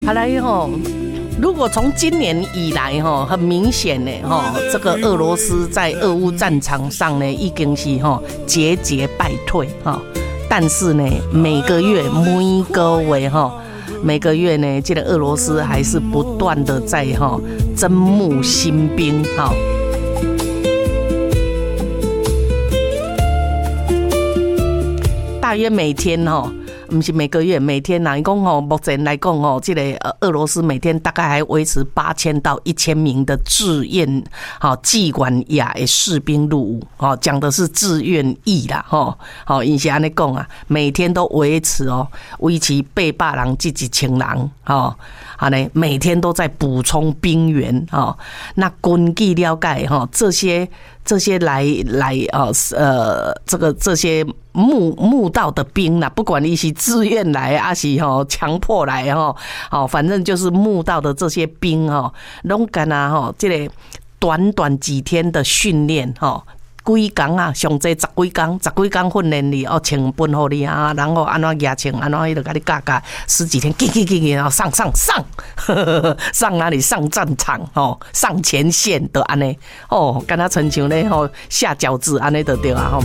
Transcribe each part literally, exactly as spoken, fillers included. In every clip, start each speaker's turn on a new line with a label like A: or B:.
A: 好来吼，如果从今年以来吼，很明显呢吼，这个俄罗斯在俄乌战场上呢，已经是吼节节败退哈。但是呢，每个月每个月哈，每个月呢，这个俄罗斯还是不断的在哈征募新兵哈。大约每天哈，不是每个月，每天呐，你讲吼，目前来讲吼，这个呃俄罗斯每天大概还维持八千到一千名的志愿好技管亚的士兵入伍，哦，讲的是志愿役啦，吼，好，因是安尼讲啊，每天都维持哦，维持八百人至一千人，哦，好呢，每天都在补充兵员，哦，那根据了解哈，这些。这些来来呃呃，这个这些募募到的兵啦，不管你是自愿来还是吼强迫来吼，好，反正就是募到的这些兵吼，拢干啊吼，这个短短几天的训练吼。几工啊，上济十几工，十几工训练你哦，穿本互你啊，然后安怎牙穿，安怎伊就甲你教教，十几天，叽叽叽，然后上上上，呵呵呵上哪里？上战场哦，上前线的安尼哦，跟他亲像咧吼下饺子安尼就对啊吼。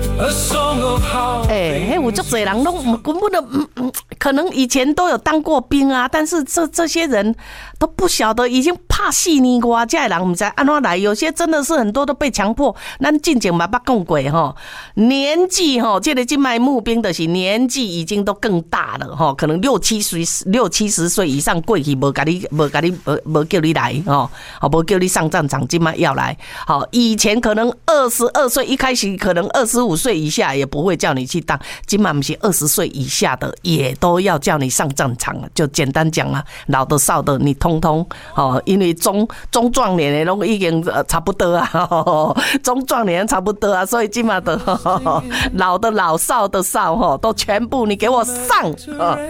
A: 哎，嘿，有足侪人拢根本都嗯嗯，可能以前都有当过兵啊，但是这这些人都不晓得已经怕死年外，这些人唔知安怎来，有些真的是很多都被强迫，咱。进前嘛捌讲过吼，年纪吼，这个今卖募兵的是年纪已经都更大了吼，可能六七岁、六七十岁以上过去，无甲你、无甲你、无无叫你来吼，好无叫你上战场，今卖要来。好，以前可能二十二岁一开始，可能二十五岁以下也不会叫你去当，今卖不是二十岁以下的也都要叫你上战场了。就简单讲啊，老的少的你通通哦，因为中中壮年的都已经差不多啊，中壮年。差不多啊，所以今嘛的老的老少的少哈，都全部你给我上啊！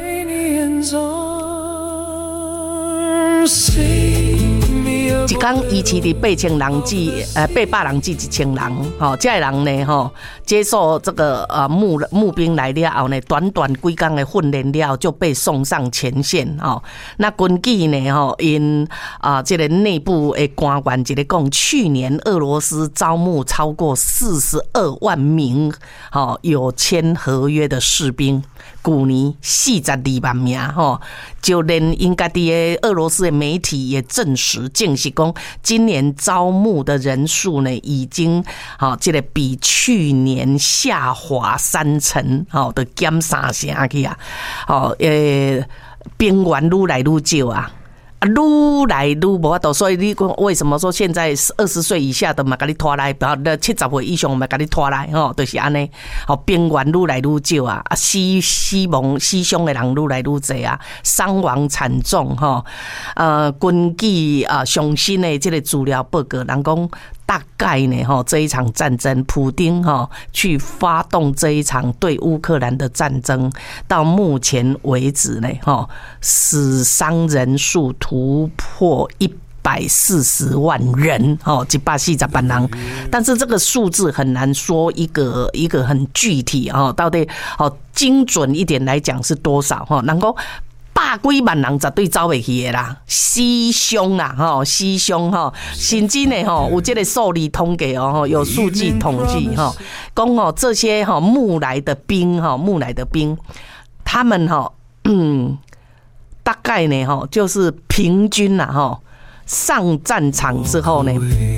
A: 一天一期的八千人至呃八百人至一千人，吼，这些人呢，吼，接受这个呃募募兵来了后呢，短短几天的训练了就被送上前线，吼。那根据呢，吼，因啊这个内部的官员一个讲，去年俄罗斯招募超过四十二万名，吼，有签合约的士兵。去年四十二万名吼，就连应该的俄罗斯的媒体也证实，证实讲今年招募的人数呢，已经好，这个比去年下滑三成，好的减三成去啊，好，呃，兵员愈来愈少啊。啊，愈来愈无法度，所以你讲为什么说现在二十岁以下的嘛，甲你拖来，然后七十岁以上嘛，甲你拖来，吼，就是安尼。吼，兵员愈来愈少啊，啊，死死亡死伤的人愈来愈多啊，伤亡惨重吼。呃，根据啊上新的这个资料报告，人讲。大概呢，哈，这一场战争，普丁哈去发动这一场对乌克兰的战争，到目前为止呢，哈，死伤人数突破一百四十万人，哦，一百四十万人，但是这个数字很难说一个一个很具体哦，到底哦精准一点来讲是多少哈？能够。百几万人绝对走袂去的啦，死伤啦，吼，死伤吼，甚至呢吼，有这个数字统计哦，有数据统计吼，讲哦这些吼募来的兵吼，募来的兵，他们吼，嗯，大概呢吼，就是平均啦吼，上战场之后呢，